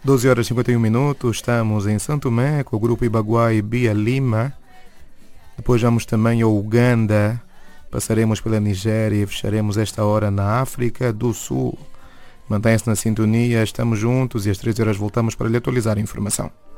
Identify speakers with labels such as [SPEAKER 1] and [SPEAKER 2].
[SPEAKER 1] 12 horas e 51 minutos, estamos em São Tomé com o grupo Ibaguá e Bia Lima. Depois vamos também ao Uganda, passaremos pela Nigéria e fecharemos esta hora na África do Sul. Mantenha-se na sintonia, estamos juntos e às 13 horas voltamos para lhe atualizar a informação.